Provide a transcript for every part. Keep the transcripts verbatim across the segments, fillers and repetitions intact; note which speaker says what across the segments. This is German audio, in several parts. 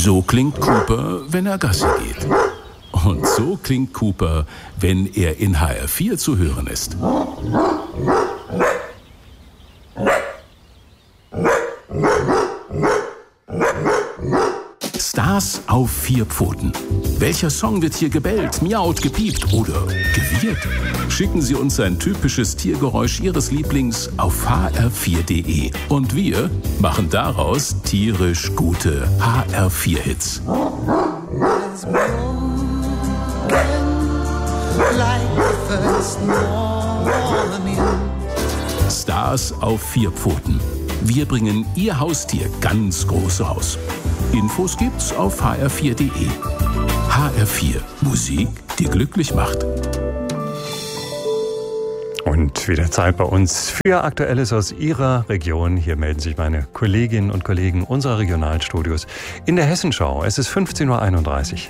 Speaker 1: So klingt Cooper, wenn er Gassi geht. Und so klingt Cooper, wenn er in H R vier zu hören ist. Stars auf vier Pfoten. Welcher Song wird hier gebellt, miaut, gepiept oder gewirrt? Schicken Sie uns ein typisches Tiergeräusch Ihres Lieblings auf h r vier punkt d e. Und wir machen daraus tierisch gute H R vier Hits. Stars auf vier Pfoten. Wir bringen Ihr Haustier ganz groß raus. Infos gibt's auf h r vier punkt d e. H R vier. Musik, die glücklich macht.
Speaker 2: Und wieder Zeit bei uns für Aktuelles aus Ihrer Region. Hier melden sich meine Kolleginnen und Kollegen unserer Regionalstudios in der Hessenschau. Es ist fünfzehn Uhr einunddreißig.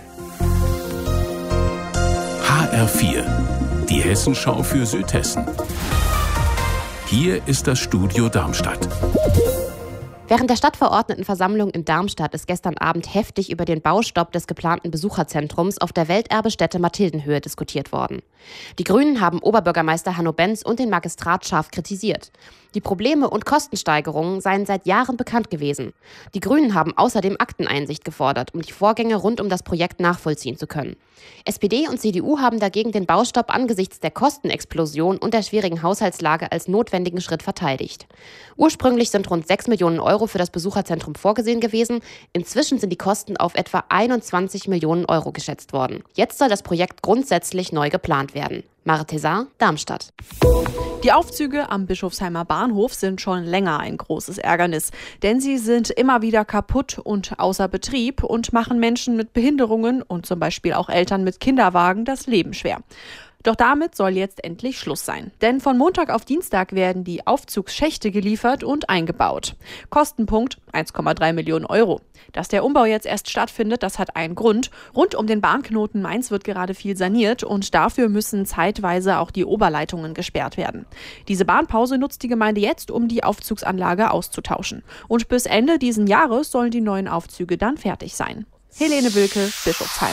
Speaker 1: H R vier. Die Hessenschau für Südhessen. Hier ist das Studio Darmstadt.
Speaker 3: Während der Stadtverordnetenversammlung in Darmstadt ist gestern Abend heftig über den Baustopp des geplanten Besucherzentrums auf der Welterbestätte Mathildenhöhe diskutiert worden. Die Grünen haben Oberbürgermeister Hanno Benz und den Magistrat scharf kritisiert. Die Probleme und Kostensteigerungen seien seit Jahren bekannt gewesen. Die Grünen haben außerdem Akteneinsicht gefordert, um die Vorgänge rund um das Projekt nachvollziehen zu können. S P D und C D U haben dagegen den Baustopp angesichts der Kostenexplosion und der schwierigen Haushaltslage als notwendigen Schritt verteidigt. Ursprünglich sind rund sechs Millionen Euro für das Besucherzentrum vorgesehen gewesen. Inzwischen sind die Kosten auf etwa einundzwanzig Millionen Euro geschätzt worden. Jetzt soll das Projekt grundsätzlich neu geplant werden. Mare Tezar, Darmstadt.
Speaker 4: Die Aufzüge am Bischofsheimer Bahnhof sind schon länger ein großes Ärgernis, denn sie sind immer wieder kaputt und außer Betrieb und machen Menschen mit Behinderungen und zum Beispiel auch Eltern mit Kinderwagen das Leben schwer. Doch damit soll jetzt endlich Schluss sein. Denn von Montag auf Dienstag werden die Aufzugsschächte geliefert und eingebaut. Kostenpunkt eins Komma drei Millionen Euro. Dass der Umbau jetzt erst stattfindet, das hat einen Grund. Rund um den Bahnknoten Mainz wird gerade viel saniert und dafür müssen zeitweise auch die Oberleitungen gesperrt werden. Diese Bahnpause nutzt die Gemeinde jetzt, um die Aufzugsanlage auszutauschen. Und bis Ende diesen Jahres sollen die neuen Aufzüge dann fertig sein. Helene Wilke, Bischofsheim.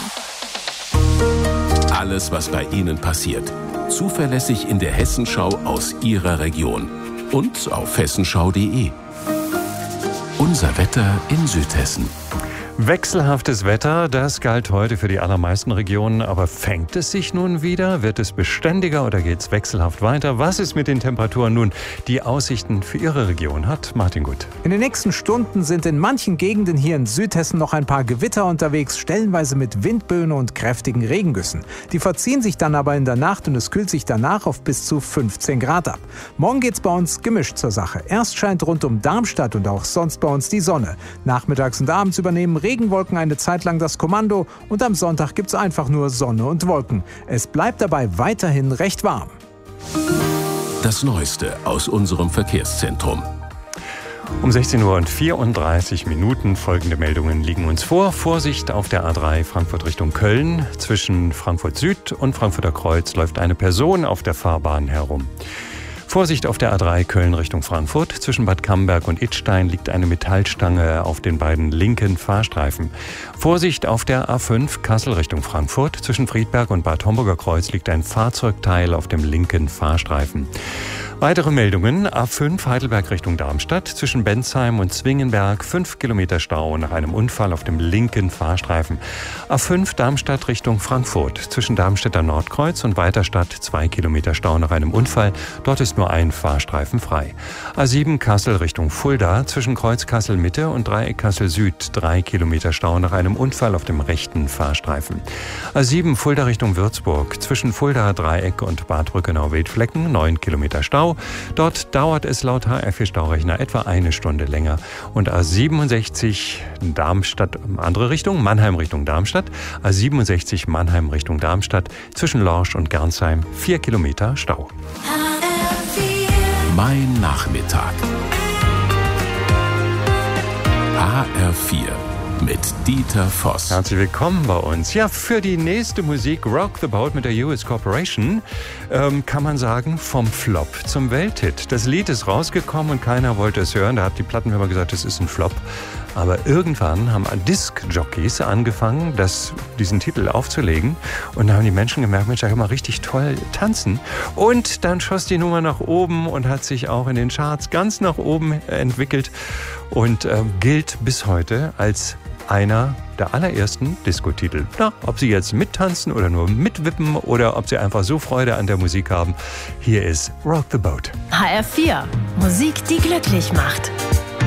Speaker 1: Alles, was bei Ihnen passiert. Zuverlässig in der Hessenschau aus Ihrer Region. Und auf hessenschau punkt d e. Unser Wetter in Südhessen.
Speaker 2: Wechselhaftes Wetter, das galt heute für die allermeisten Regionen. Aber fängt es sich nun wieder? Wird es beständiger oder geht es wechselhaft weiter? Was ist mit den Temperaturen nun? Die Aussichten für Ihre Region hat Martin Gut.
Speaker 5: In den nächsten Stunden sind in manchen Gegenden hier in Südhessen noch ein paar Gewitter unterwegs, stellenweise mit Windböen und kräftigen Regengüssen. Die verziehen sich dann aber in der Nacht und es kühlt sich danach auf bis zu fünfzehn Grad ab. Morgen geht's bei uns gemischt zur Sache. Erst scheint rund um Darmstadt und auch sonst bei uns die Sonne. Nachmittags und abends übernehmen Regenwolken eine Zeit lang das Kommando und am Sonntag gibt's einfach nur Sonne und Wolken. Es bleibt dabei weiterhin recht warm.
Speaker 1: Das Neueste aus unserem Verkehrszentrum.
Speaker 2: Um sechzehn Uhr und vierunddreißig Minuten folgende Meldungen liegen uns vor. Vorsicht auf der A drei Frankfurt Richtung Köln. Zwischen Frankfurt Süd und Frankfurter Kreuz läuft eine Person auf der Fahrbahn herum. Vorsicht auf der A drei Köln Richtung Frankfurt. Zwischen Bad Camberg und Idstein liegt eine Metallstange auf den beiden linken Fahrstreifen. Vorsicht auf der A fünf Kassel Richtung Frankfurt. Zwischen Friedberg und Bad Homburger Kreuz liegt ein Fahrzeugteil auf dem linken Fahrstreifen. Weitere Meldungen. A fünf Heidelberg Richtung Darmstadt. Zwischen Bensheim und Zwingenberg fünf Kilometer Stau nach einem Unfall auf dem linken Fahrstreifen. A fünf Darmstadt Richtung Frankfurt. Zwischen Darmstädter Nordkreuz und Weiterstadt zwei Kilometer Stau nach einem Unfall. Dort ist nur ein Fahrstreifen frei. A sieben Kassel Richtung Fulda. Zwischen Kreuz Kassel Mitte und Dreieck Kassel Süd drei Kilometer Stau nach einem Unfall auf dem rechten Fahrstreifen. A sieben Fulda Richtung Würzburg. Zwischen Fulda Dreieck und Bad Brückenau-Wildflecken neun Kilometer Stau. Dort dauert es laut H R vier Staurechner etwa eine Stunde länger. Und A siebenundsechzig Darmstadt, andere Richtung, Mannheim Richtung Darmstadt. A siebenundsechzig Mannheim Richtung Darmstadt. Zwischen Lorsch und Gernsheim vier Kilometer Stau.
Speaker 1: Mein Nachmittag. H R vier. mit Dieter Voss.
Speaker 2: Herzlich willkommen bei uns. Ja, für die nächste Musik Rock the Boat mit der U S Corporation ähm, kann man sagen, vom Flop zum Welthit. Das Lied ist rausgekommen und keiner wollte es hören. Da hat die Plattenfirma gesagt, es ist ein Flop. Aber irgendwann haben Disc-Jockeys angefangen, das, diesen Titel aufzulegen. Und da haben die Menschen gemerkt, Mensch, da kann man richtig toll tanzen. Und dann schoss die Nummer nach oben und hat sich auch in den Charts ganz nach oben entwickelt. Und äh, gilt bis heute als einer der allerersten Disco-Titel. Na, ob Sie jetzt mittanzen oder nur mitwippen oder ob Sie einfach so Freude an der Musik haben. Hier ist Rock the Boat.
Speaker 6: H R vier. Musik, die glücklich macht.